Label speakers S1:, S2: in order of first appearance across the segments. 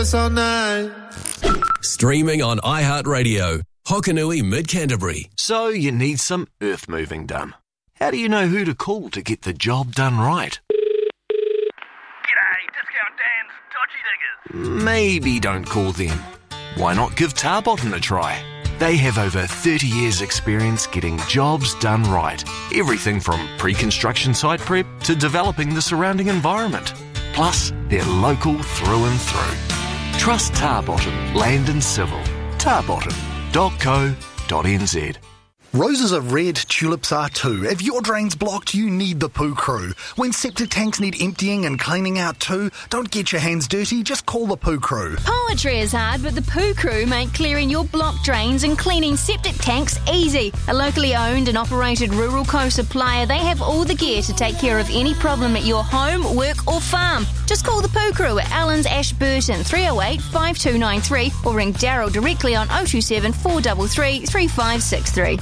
S1: all night.
S2: Streaming on iHeartRadio, Hokanui Mid-Canterbury.
S3: So you need some earth moving done. How do you know who to call to get the job done right?
S4: G'day, Discount Dan's Dodgy Diggers.
S3: Maybe don't call them. Why not give Tarbottom a try? They have over 30 years experience getting jobs done right. Everything from pre-construction site prep to developing the surrounding environment. Plus, they're local through and through. Trust Tarbottom Land and Civil. Tarbottom.co.nz.
S5: Roses are red, tulips are too. If your drain's blocked, you need the Poo Crew. When septic tanks need emptying and cleaning out too, don't get your hands dirty, just call the Poo Crew.
S6: Poetry is hard, but the Poo Crew make clearing your blocked drains and cleaning septic tanks easy. A locally owned and operated rural co-supplier, they have all the gear to take care of any problem at your home, work or farm. Just call the Poo Crew at Allen's Ashburton 308 5293 or ring Daryl directly on 027 433 3563.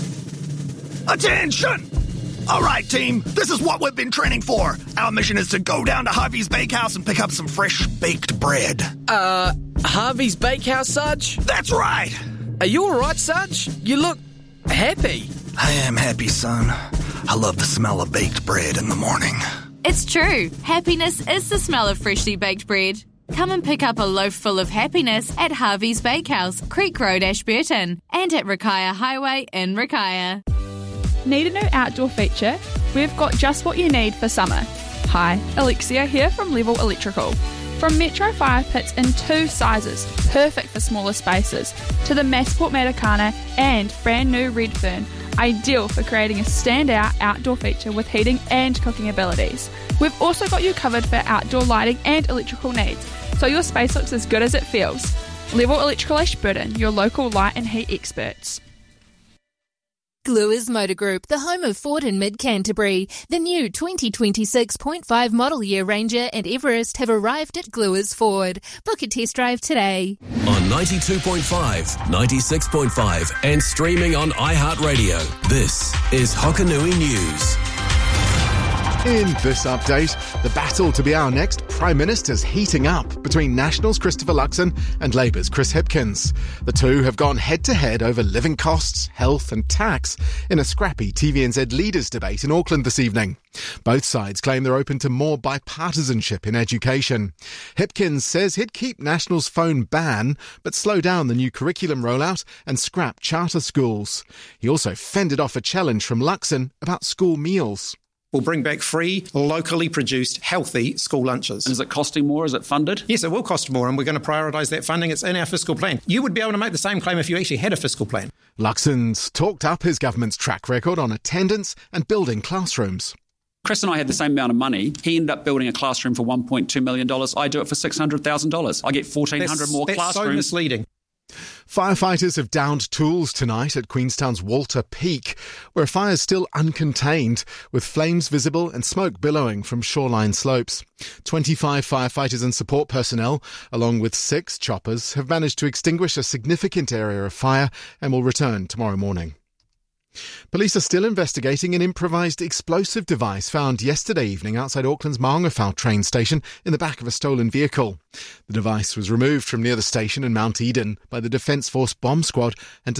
S5: Attention! Alright team, this is what we've been training for. Our mission is to go down to Harvey's Bakehouse and pick up some fresh baked bread.
S7: Harvey's Bakehouse, Sarge?
S5: That's right!
S7: Are you alright, Sarge? You look happy.
S5: I am happy, son. I love the smell of baked bread in the morning.
S8: It's true. Happiness is the smell of freshly baked bread. Come and pick up a loaf full of happiness at Harvey's Bakehouse, Creek Road, Ashburton, and at Rakaia Highway in Rakaia.
S9: Need a new outdoor feature? We've got just what you need for summer. Hi, Alexia here from Level Electrical. From Metro fire pits in 2 sizes, perfect for smaller spaces, to the Massport Matakana and brand new Redfern, ideal for creating a standout outdoor feature with heating and cooking abilities. We've also got you covered for outdoor lighting and electrical needs, so your space looks as good as it feels. Level Electrical Ashburton, your local light and heat experts.
S10: Gluers Motor Group, the home of Ford in Mid-Canterbury. The new 2026.5 model year Ranger and Everest have arrived at Gluers Ford. Book a test drive today.
S2: On 92.5, 96.5 and streaming on iHeartRadio. This is Hokanui News.
S11: In this update, the battle to be our next Prime Minister's heating up between National's Christopher Luxon and Labour's Chris Hipkins. The two have gone head-to-head over living costs, health and tax in a scrappy TVNZ leaders debate in Auckland this evening. Both sides claim they're open to more bipartisanship in education. Hipkins says he'd keep National's phone ban, but slow down the new curriculum rollout and scrap charter schools. He also fended off a challenge from Luxon about school meals.
S12: We'll bring back free, locally produced, healthy school lunches.
S13: And is it costing more? Is it funded?
S12: Yes, it will cost more, and we're going to prioritise that funding. It's in our fiscal plan. You would be able to make the same claim if you actually had a fiscal plan.
S11: Luxon's talked up his government's track record on attendance and building classrooms.
S13: Chris and I had the same amount of money. He ended up building a classroom for $1.2 million. I do it for $600,000. I get 1,400 more classrooms.
S12: That's so misleading.
S11: Firefighters have downed tools tonight at Queenstown's Walter Peak, where a fire is still uncontained, with flames visible and smoke billowing from shoreline slopes. 25 firefighters and support personnel, along with 6 choppers, have managed to extinguish a significant area of fire and will return tomorrow morning. Police are still investigating an improvised explosive device found yesterday evening outside Auckland's Maungawhau train station in the back of a stolen vehicle. The device was removed from near the station in Mount Eden by the Defence Force bomb squad and